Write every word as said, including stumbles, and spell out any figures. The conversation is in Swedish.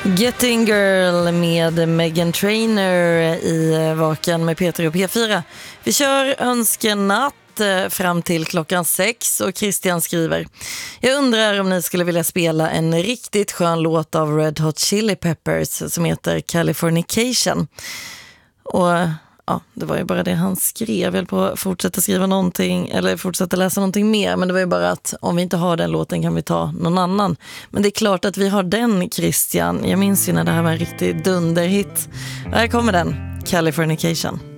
Getting Girl med Meghan Trainor i Vaken med Peter och P fyra. Vi kör önskenatt fram till klockan sex och Christian skriver: jag undrar om ni skulle vilja spela en riktigt skön låt av Red Hot Chili Peppers som heter Californication. Och ja, det var ju bara det han skrev. Jag vill på att fortsätta skriva någonting eller fortsätta läsa någonting mer, men det var ju bara att om vi inte har den låten kan vi ta någon annan. Men det är klart att vi har den, Christian. Jag minns ju när det här var en riktig dunderhit. Här kommer den, Californication.